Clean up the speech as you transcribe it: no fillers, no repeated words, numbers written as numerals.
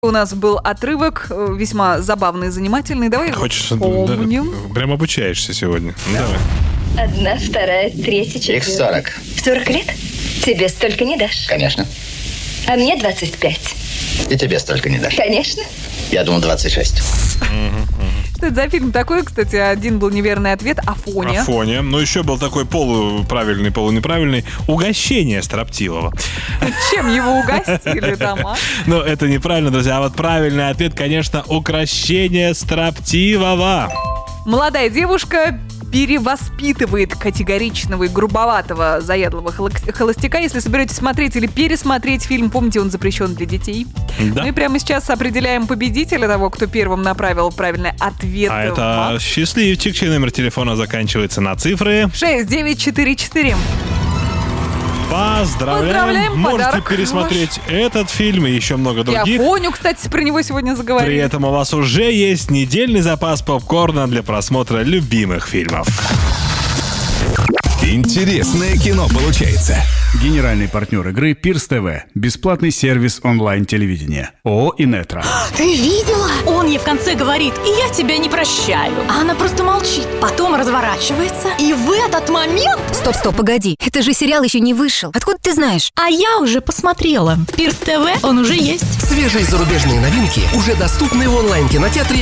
У нас был отрывок весьма забавный и занимательный. Давай его вспомним. Да, прям обучаешься сегодня. Ну, давай. 1, 2, 3, 4. Их 40. В 40 лет? Тебе столько не дашь. Конечно. А мне 25. И тебе столько не дашь. Конечно. Я думал, 26. Что это за фильм такой, кстати? Один был неверный ответ. Афоня. Афоня. Ну, еще был такой полуправильный, полунеправильный. Угощение Строптивого. Чем его угостили там, а? Ну, это неправильно, друзья. А вот правильный ответ, конечно, укрощение Строптивого. Молодая девушка перевоспитывает категоричного и грубоватого заядлого холостяка. Если соберетесь смотреть или пересмотреть фильм, помните, он запрещен для детей. Да. Мы прямо сейчас определяем победителя, того, кто первым направил правильный ответ. А это счастливчик, чей номер телефона заканчивается на цифры 6944. Поздравляем! Можете подарок пересмотреть этот фильм и еще много И других. Афоню, кстати, про него сегодня заговорили. При этом у вас уже есть недельный запас попкорна для просмотра любимых фильмов. Интересное кино получается. Генеральный партнер игры Пирс ТВ. Бесплатный сервис онлайн-телевидения. ООО «Инетро». Ты видела? Он ей в конце говорит: и я тебя не прощаю. А она просто молчит. Потом разворачивается. И в этот момент... Стоп, погоди. Это же сериал еще не вышел. Откуда ты знаешь? А я уже посмотрела. В Пирс ТВ он уже есть. Свежие зарубежные новинки уже доступны в онлайн-кинотеатре